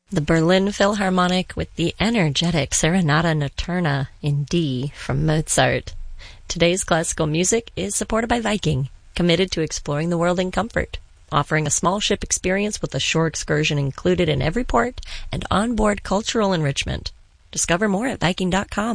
The Berlin Philharmonic with the energetic Serenata Notturna in D from Mozart. Today's classical music is supported by Viking, committed to exploring the world in comfort, offering a small ship experience with a shore excursion included in every port and onboard cultural enrichment. Discover more at Viking.com.